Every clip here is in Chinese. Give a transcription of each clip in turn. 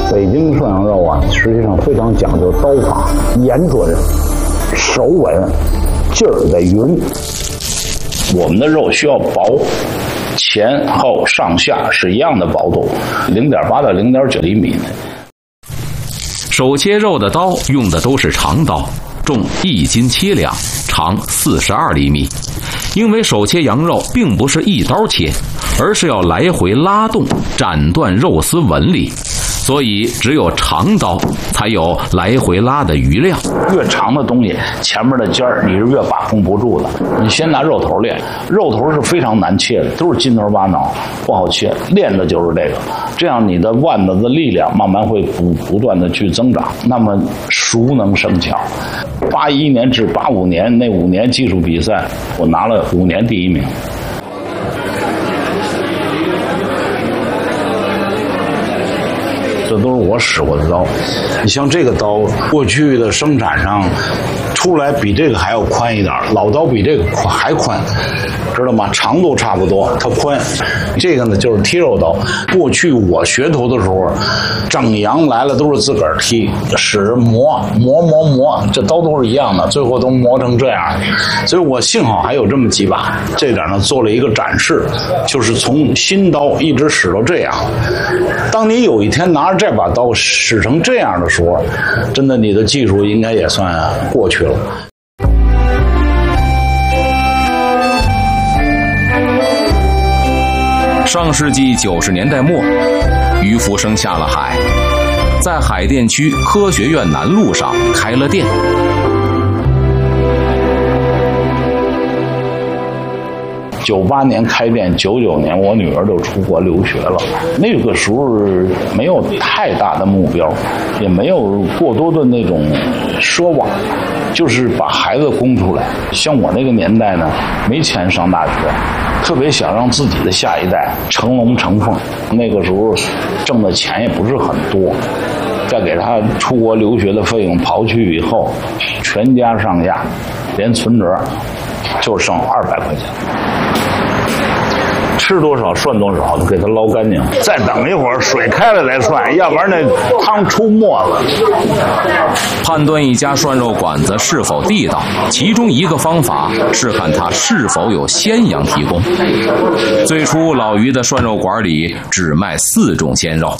北京涮羊肉啊，实际上非常讲究刀法，严准、手稳、劲儿得匀。 我们的肉需要薄，前后上下是一样的薄度，0.8到0.9厘米。 手切肉的刀用的都是长刀，重1斤7两，长42厘米。因为手切羊肉并不是一刀切，而是要来回拉动，斩断肉丝纹理，所以只有长刀才有来回拉的余量。 越长的东西，前面的尖儿你是越把控不住的。你先拿肉头练，肉头是非常难切的，都是筋头巴脑，不好切。练的就是这个，这样你的腕子的力量慢慢会不断的去增长。那么熟能生巧。81年至85年那5年技术比赛，我拿了5年第1名。这都是我使过的刀。你像这个刀，过去的生产上出来比这个还要宽一点，老刀比这个还宽，知道吗？长度差不多，它宽。这个呢就是剔肉刀。过去我学徒的时候，整羊来了都是自个儿剔，使着磨，这刀都是一样的，最后都磨成这样。所以我幸好还有这么几把，这点呢做了一个展示，就是从新刀一直使到这样。当你有一天拿着这把刀使成这样的时候，真的你的技术应该也算过去了。 上世纪90年代末，于福生下了海，在海淀区科学院南路上开了店。 98年开店，99年我女儿就出国留学了。那个时候没有太大的目标，也没有过多的那种奢望，就是把孩子供出来。像我那个年代呢，没钱上大学，特别想让自己的下一代成龙成凤。那个时候挣的钱也不是很多，再给他出国留学的费用刨去以后，全家上下连存折就剩200块钱。吃多少涮多少，给它捞干净，再等一会儿水开了再涮，要不然那汤出沫子。 判断一家涮肉馆子是否地道，其中一个方法是看它是否有鲜羊提供。最初老于的涮肉馆里只卖4种鲜肉。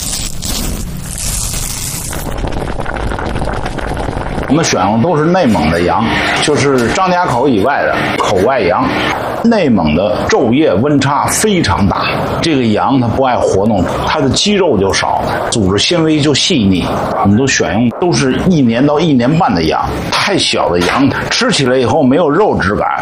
我们选用都是内蒙的羊，就是张家口以外的口外羊。内蒙的昼夜温差非常大，这个羊它不爱活动，它的肌肉就少，组织纤维就细腻。我们都选用都是1年到1年半的羊，太小的羊吃起来以后没有肉质感。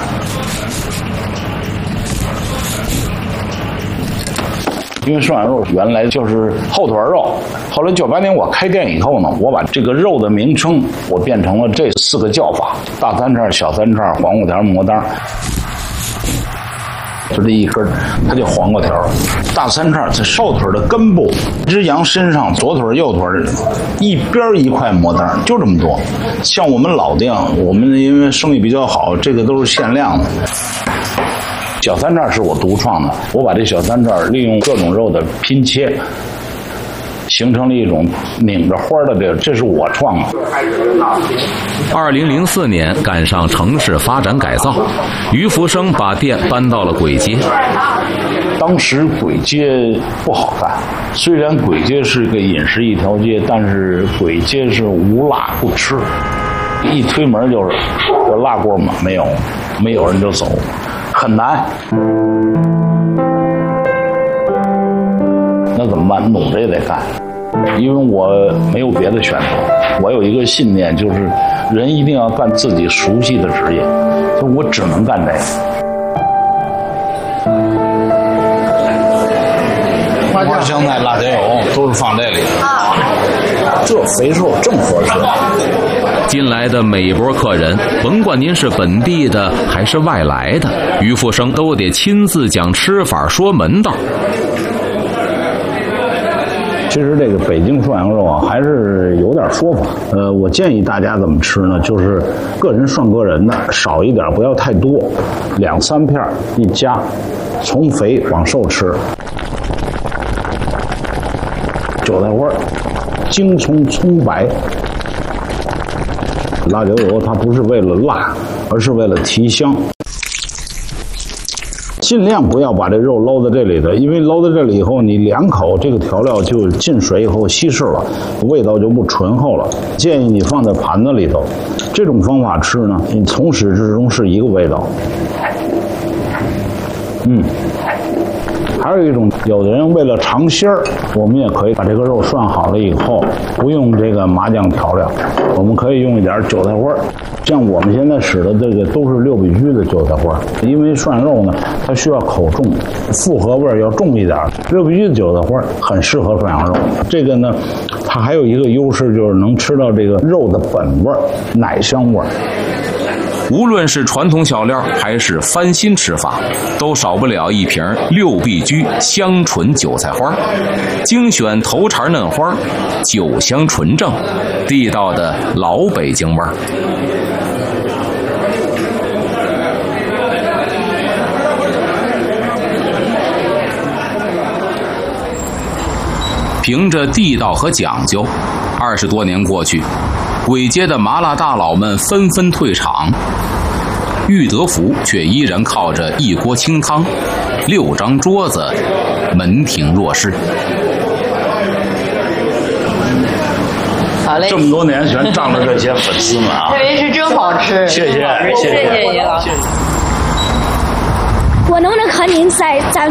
因为涮羊肉原来就是后腿肉，后来98年我开店以后呢，我把这个肉的名称我变成了这4个叫法：大三叉、小三叉、黄瓜条、魔当。就这一根，它叫黄瓜条。大三叉在瘦腿的根部，一只羊身上左腿右腿一边一块魔当，就这么多。像我们老店，我们因为生意比较好，这个都是限量的。小三叉是我独创的，我把这小三叉利用各种肉的拼切，形成了一种拧着花的这是我创的。 2004年赶上城市发展改造，于福生把店搬到了簋街。 当时簋街不好干，虽然簋街是个饮食一条街，但是簋街是无辣不吃。一推门就是有辣锅吗？没有人就走，很难。那怎么办？努着也得干，因为我没有别的选择。我有一个信念，就是人一定要干自己熟悉的职业，所以我只能干这个。花香菜、辣椒油都是放这里，这肥瘦正合适。 进来的每一波客人，甭管您是本地的还是外来的，于福生都得亲自讲吃法，说门道。 其实这个北京涮羊肉啊，还是有点说法。我建议大家怎么吃呢？就是个人涮个人的，少一点，不要太多，2、3片一夹，从肥往瘦吃。韭菜花京葱葱白。辣椒油它不是为了辣，而是为了提香。尽量不要把这肉捞在这里头，因为捞在这里以后，你2口这个调料就进水以后稀释了，味道就不醇厚了。建议你放在盘子里头。这种方法吃呢，你从始至终是一个味道。还有一种，有的人为了尝鲜儿，我们也可以把这个肉涮好了以后，不用这个麻酱调料，我们可以用一点韭菜花。像我们现在使的这个都是6必居的韭菜花，因为涮肉呢，它需要口重，复合味要重一点。6必居的韭菜花很适合涮羊肉。这个呢，它还有一个优势就是能吃到这个肉的本味儿，奶香味儿。 无论是传统小料还是翻新吃法，都少不了一瓶6必居香醇韭菜花，精选头茬嫩花，酒香纯正，地道的老北京味儿。凭着地道和讲究，20多年过去，簋街的麻辣大佬们纷纷退场，裕德福却依然靠着一锅清汤、6张桌子，门庭若市。 好嘞， 这么多年全仗着这些粉丝们啊！ 特别是真好吃， 谢谢， 谢谢叶老师。 我能不能和您再